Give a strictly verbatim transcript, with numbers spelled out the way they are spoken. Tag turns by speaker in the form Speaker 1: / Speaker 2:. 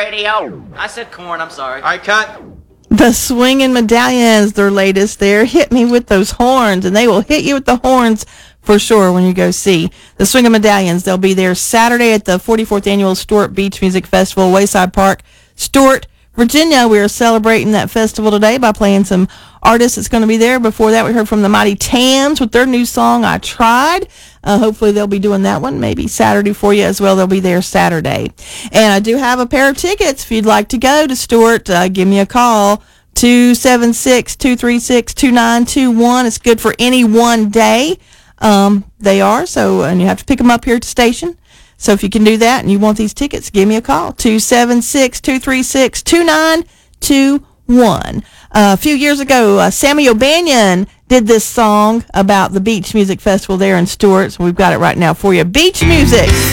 Speaker 1: radio. I said corn, I'm sorry.
Speaker 2: All right, cut.
Speaker 3: The Swinging Medallions, their latest there. Hit me with those horns, and they will hit you with the horns for sure when you go see the Swinging Medallions. They'll be there Saturday at the forty-fourth Annual Stuart Beach Music Festival, Wayside Park, Stuart, Virginia. We are celebrating that festival today by playing some artists that's going to be there. Before that, we heard from the Mighty Tams with their new song, I Tried. Uh, hopefully they'll be doing that one maybe Saturday for you as well. They'll be there Saturday. And I do have a pair of tickets. If you'd like to go to Stuart, uh, give me a call, two seven six, two three six, two nine two one. It's good for any one day. Um, they are, so, and you have to pick them up here at the station. So if you can do that and you want these tickets, give me a call, two seven six, two three six, two nine two one. Uh, a few years ago, uh, Sammy O'Banion did this song about the Beach Music Festival there in Stuart, so we've got it right now for you. Beach music.